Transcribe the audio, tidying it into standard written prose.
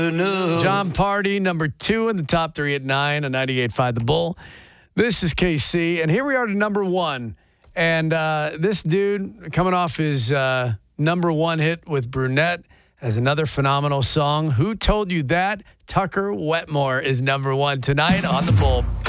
John Party, number 2 in the top 3 at 9 on 98.5 The Bull. This is KC, and here we are to number 1. And this dude, coming off his number 1 hit with Brunette, has another phenomenal song. Who Told You That? Tucker Wetmore is number 1 tonight on The Bull.